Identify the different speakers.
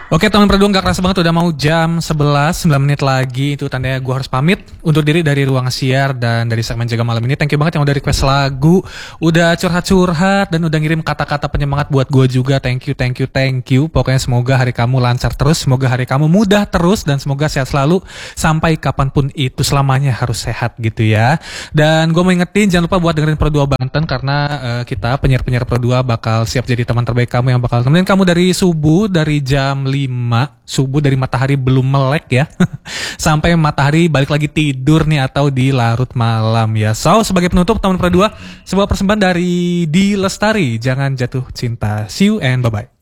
Speaker 1: Oke teman Perdua, gak kerasa banget udah mau jam 11, 9 menit lagi. Itu tandanya gue harus pamit untuk diri dari Ruang Siar dan dari segmen Jaga Malam ini. Thank you banget yang udah request lagu, udah curhat-curhat, dan udah ngirim kata-kata penyemangat buat gue juga. Thank you, thank you, thank you. Pokoknya semoga hari kamu lancar terus, semoga hari kamu mudah terus, dan semoga sehat selalu sampai kapanpun itu, selamanya harus sehat gitu ya. Dan gue mau ingetin jangan lupa buat dengerin Perdua Banten, karena kita penyiar-penyiar Perdua bakal siap jadi teman terbaik kamu yang bakal temenin kamu dari subuh, dari jam 5 subuh, dari matahari belum melek ya sampai matahari balik lagi tidur nih atau di larut malam ya. So sebagai penutup teman Perdua, sebuah persembahan dari Di Lestari, Jangan Jatuh Cinta. See you and bye bye.